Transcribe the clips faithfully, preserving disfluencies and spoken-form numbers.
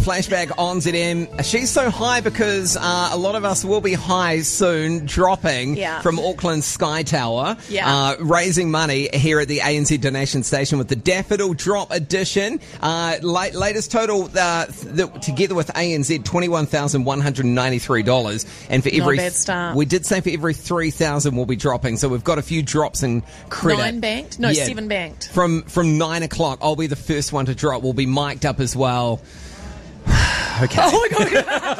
Flashback on Z M. She's so high because uh, a lot of us will be high soon, dropping yeah. from Auckland's Sky Tower, yeah. uh, raising money here at the A N Z Donation Station with the Daffodil Drop Edition. Uh, late, latest total uh, th- together with A N Z, twenty-one thousand one hundred ninety-three dollars. And for every, Not a bad start. We did say for every three thousand we'll be dropping, so we've got a few drops in credit. Nine banked? No, Yeah. seven banked. From, from nine o'clock, I'll be the first one to drop. We'll be mic'd up as well. Okay. Oh my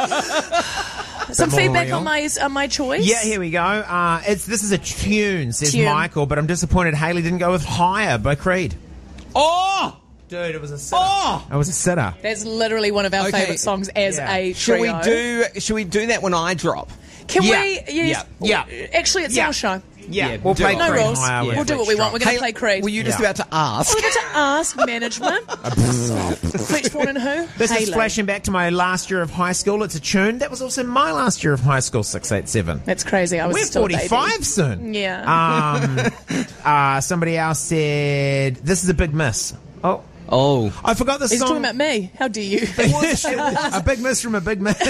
God. Some feedback on my on my choice. Yeah, here we go. Uh, it's This is a tune, says Tune. Michael, but I'm disappointed Hayley didn't go with Higher by Creed. Oh! Dude, it was a sitter. Oh! It was a sitter. That's literally one of our Okay. favourite songs as Yeah. a Should trio. we do? Should we do that when I drop? Can Yeah. we? Yes. Yeah. Actually, it's Yeah. our show. Yeah, Yeah, we'll do play it. No Creed rules. Higher. We'll with do what we Fletch want. We're Drop. going to play Creed. Were you just Yeah. about to ask? We're going to ask management. Fletch Vaughan and who? This Hayley. is flashing back to my last year of high school. It's a tune. That was also my last year of high school, six eight seven. That's crazy. I was We're still a baby. forty-five soon. Yeah. Um, uh, somebody else said, this is a big miss. Oh, Oh. I forgot this He's song. talking about me. How dare you? a big miss from a big miss.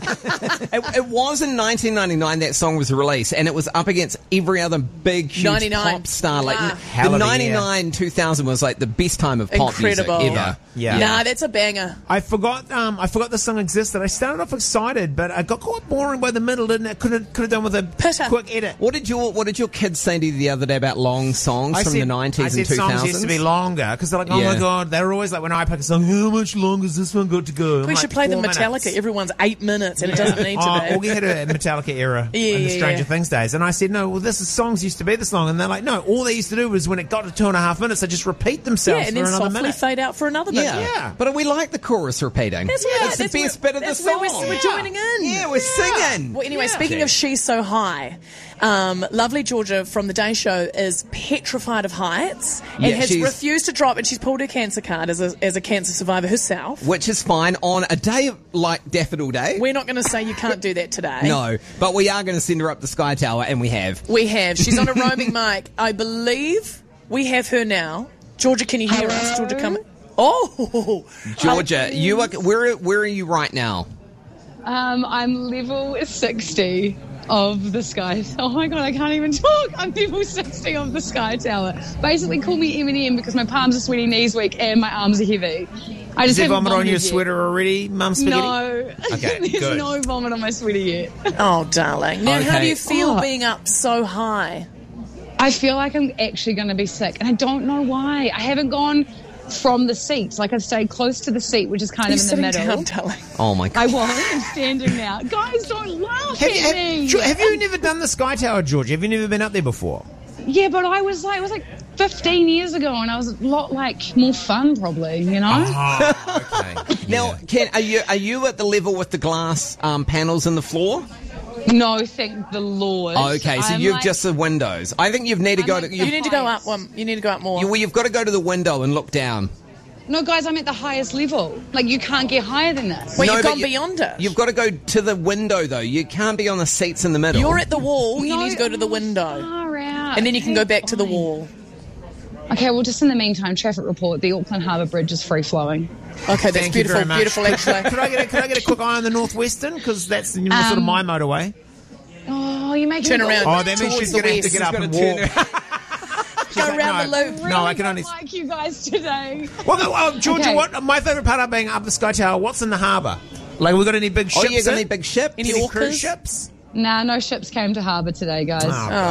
It, it was in nineteen ninety-nine that song was released, and it was up against every other big, huge ninety-nine. pop star. Like Wow. the Hell of a ninety-nine, two thousand was like the best time of pop Incredible. music ever. Yeah. Nah, that's a banger. I forgot. Um, I forgot this song existed. I started off excited, but I got quite boring by the middle. Didn't it? Could have could have done with a Pitter. quick edit. What did your What did your kids say to you the other day about long songs I from said, the nineties I said and two thousands? songs used to be longer because they're like, oh Yeah. my god, they were always like, when I pick a song, how much longer has this one got to go? I'm We like, should play the four Metallica. minutes. Everyone's eight minutes, and it doesn't need to Oh, be. well, we had a Metallica era Yeah, in the yeah, Stranger yeah. Things days, and I said, no, well, this is songs used to be this long, and they're like, no, all they used to do was when it got to two and a half minutes, they just repeat themselves Yeah, and for then another softly minute. fade out for another minute. Yeah. Yeah. But we like the chorus repeating. That's what- It's the that's best where- bit of the that's where song. we're, we're joining in. Yeah, we're singing. Well, anyway, Yeah. speaking of She's So High, um, lovely Georgia from the Day Show is petrified of heights and Yeah, has she's- refused to drop, and she's pulled her cancer card as a, as a cancer survivor herself. Which is fine on a day like Daffodil Day. We're not going to say you can't do that today. No, but we are going to send her up the Sky Tower, and we have. We have. She's on a roaming mic. I believe we have her now. Georgia, can you hear us? Georgia, come. Oh! Georgia, you are, where, where are you right now? Um, I'm level sixty of the Sky. Oh my god, I can't even talk. I'm level sixty of the Sky Tower. Basically, call me Eminem because my palms are sweaty, knees weak, and my arms are heavy. I Is just there haven't vomit on your vomited yet. sweater already, Mum Spaghetti? No. Okay, There's good. no vomit on my sweater yet. Oh, darling. Now, how Okay. do you feel Oh. being up so high? I feel like I'm actually going to be sick, and I don't know why. I haven't gone from the seats. Like, I've stayed close to the seat, which is kind Are you of in the sitting middle. down, darling? Oh my I God. won't. I'm standing now. Guys, don't laugh Have, at you- me. have, Ge- have you never done the Sky Tower, Georgia? Have you never been up there before? Yeah, but I was like, it was like fifteen years ago, and I was a lot like more fun, probably. You know. Oh, okay. Now, Ken, are you are you at the level with the glass um, panels in the floor? No, thank the Lord. Oh, okay, so I'm you've like- just the windows. I think you need to I'm go like to. the You You, need to go up one. You need to go up more. you, well, you've got to go to the window and look down. No, guys, I'm at the highest level. Like, you can't get higher than this. Well, No, you've but gone you- beyond it. You've got to go to the window, though. You can't be on the seats in the middle. You're at the wall. you No, need to go to the window, Far out. and then you can go Okay, back to the fine. wall. Okay, well, just in the meantime, traffic report: the Auckland Harbour Bridge is free flowing. Okay, that's Thank you beautiful. very much. Beautiful, actually. Could I get a, could I get a quick eye on the Northwestern? Because that's you know, sort of Um, my motorway. Oh, you make Turn me around. Oh, that means towards she's the going to have to west. get up She's and gotta walk. turn Go like, around no. the loop. Really No, I can only- don't like you guys today. Well, no, oh, Georgia, Okay. what my favourite part of being up the Sky Tower? What's in the harbour? Like, we got any big Oh, ships? you got in? any big ships? Any Any orcas? cruise ships? Nah, no ships came to harbour today, guys.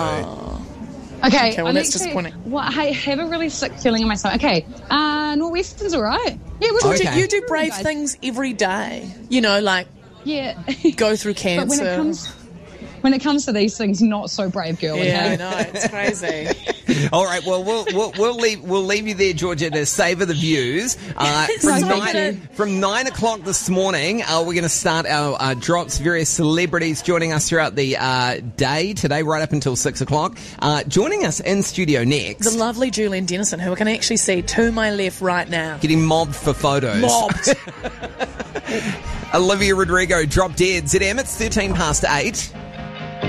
Oh, Okay, Okay, well, I'm that's actually- disappointing. Well, I have a really sick feeling in my stomach. Okay, uh, Northwestern's all right. Yeah, we're Georgia, Okay. you do brave guys. things every day. You know, like Yeah. go through cancer. But when it comes, when it comes to these things, not so brave, girl. yeah, okay? I know it's crazy. All right, well, we'll we'll, we'll leave we'll leave you there, Georgia, to savour the views. Uh, from So nine good. from nine o'clock this morning, uh, we're going to start our uh, drops. Various celebrities joining us throughout the uh, day today, right up until six o'clock. Uh, joining us in studio next, The lovely Julian Dennison, who I can actually see to my left right now. getting mobbed for photos. Mobbed. Olivia Rodrigo, Drop Dead. Z M, it's thirteen past eight.